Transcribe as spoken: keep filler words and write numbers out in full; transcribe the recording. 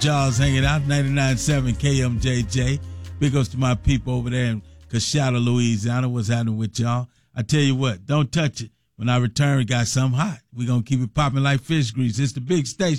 Y'all's hanging out, ninety-nine point seven K M J J. Big ups to my people over there in Coshada, Louisiana. What's happening with y'all? I tell you what, don't touch it. When I return, we got something hot. We're going to keep it popping like fish grease. It's the big station.